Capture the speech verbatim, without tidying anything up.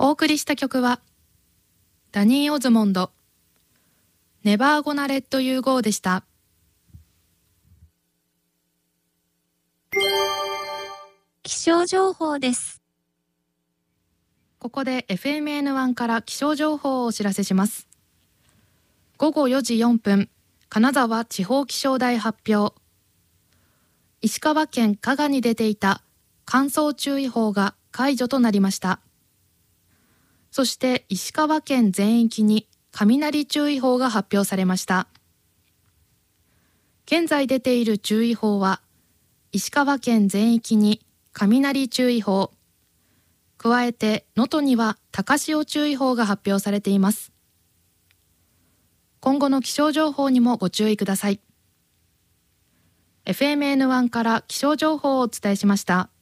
お送りした曲はダニー・オズモンドネバーゴナレットユーゴーでした。 気象情報です。 ここで エフエムエヌワン から気象情報をお知らせします。ごごよじよんぷん、金沢地方気象台発表。石川県加賀に出ていた乾燥注意報が解除となりました。そして石川県全域に雷注意報が発表されました。現在出ている注意報は、石川県全域に雷注意報、加えて能登には高潮注意報が発表されています。今後の気象情報にもご注意ください。エフエムエヌワン から気象情報をお伝えしました。